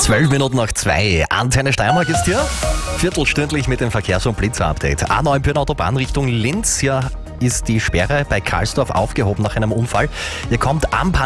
12:12. Antenne Steiermark ist hier. Viertelstündlich mit dem Verkehrs- und Blitzer-Update. A9 Autobahn Richtung Linz. Hier ist die Sperre bei Karlsdorf aufgehoben nach einem Unfall. Ihr kommt am